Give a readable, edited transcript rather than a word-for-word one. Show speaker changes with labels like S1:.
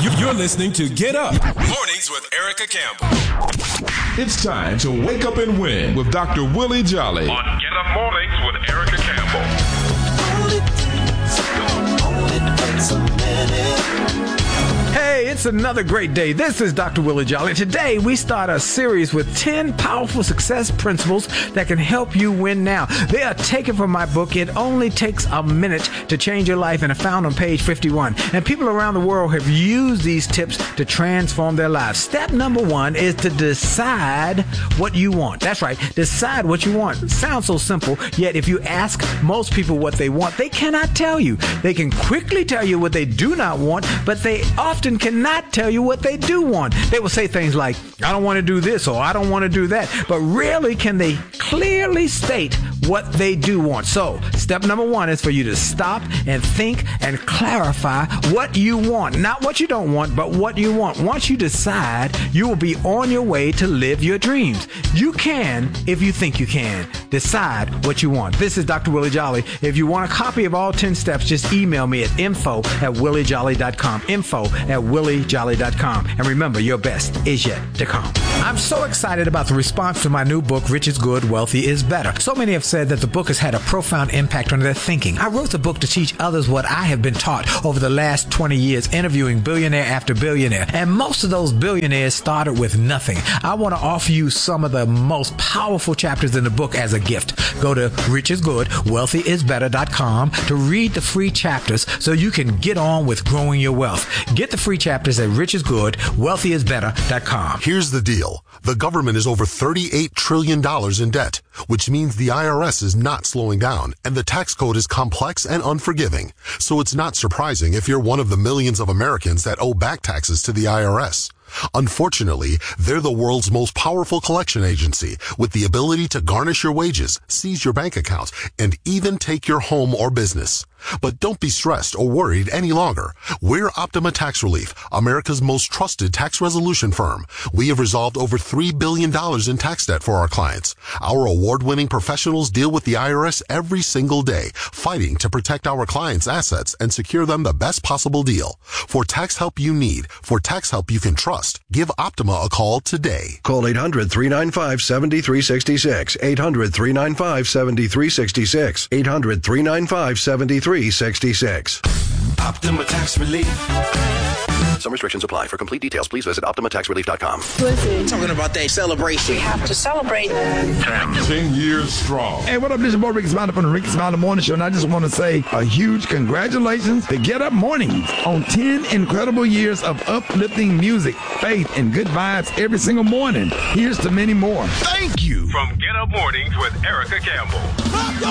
S1: You're listening to Get Up Mornings with Erica Campbell.
S2: It's time to wake up and win with Dr. Willie Jolly
S3: on Get Up Mornings with Erica Campbell.
S4: Hey, it's another great day. This is Dr. Willie Jolly. Today, we start a series with 10 powerful success principles that can help you win now. They are taken from my book, It Only Takes a Minute to Change Your Life, and are found on page 51. And people around the world have used these tips to transform their lives. Step number 1 is to decide what you want. That's right. Decide what you want. It sounds so simple, yet if you ask most people what they want, they cannot tell you. They can quickly tell you what they do not want, but they often cannot tell you what they do want. They will say things like, I don't want to do this, or I don't want to do that, but rarely can they clearly state what they do want. So, step number 1 is for you to stop and think and clarify what you want. Not what you don't want, but what you want. Once you decide, you will be on your way to live your dreams. You can, if you think you can, decide what you want. This is Dr. Willie Jolly. If you want a copy of all 10 steps, just email me at info@williejolly.com. info@williejolly.com. And remember, your best is yet to come. I'm so excited about the response to my new book, Rich is Good, Wealthy is Better. So many have said that the book has had a profound impact on their thinking. I wrote the book to teach others what I have been taught over the last 20 years, interviewing billionaire after billionaire. And most of those billionaires started with nothing. I want to offer you some of the most powerful chapters in the book as a gift. Go to richisgood.wealthyisbetter.com to read the free chapters so you can get on with growing your wealth. Get the free chapters at richisgood.wealthyisbetter.com.
S5: Here's the deal. The government is over $38 trillion in debt, which means the IRS is not slowing down, and the tax code is complex and unforgiving. So it's not surprising if you're one of the millions of Americans that owe back taxes to the IRS. Unfortunately, they're the world's most powerful collection agency with the ability to garnish your wages, seize your bank accounts, and even take your home or business. But don't be stressed or worried any longer. We're Optima Tax Relief, America's most trusted tax resolution firm. We have resolved over $3 billion in tax debt for our clients. Our award-winning professionals deal with the IRS every single day, fighting to protect our clients' assets and secure them the best possible deal. For tax help you need, for tax help you can trust, give Optima a call today.
S6: Call 800-395-7366. 800-395-7366. 800-395-7366.
S1: Optima Tax Relief.
S6: Some restrictions apply. For complete details, please visit OptimaTaxRelief.com.
S7: Listen.
S8: Talking about that celebration.
S7: We have to celebrate.
S2: 10 years strong.
S9: Hey, what up? This is your boy Ricky Smiley from the Ricky Smiley Morning Show, and I just want to say a huge congratulations to Get Up Mornings on 10 incredible years of uplifting music, faith, and good vibes every single morning. Here's to many more.
S3: Thank you. From Get Up Mornings with Erica Campbell.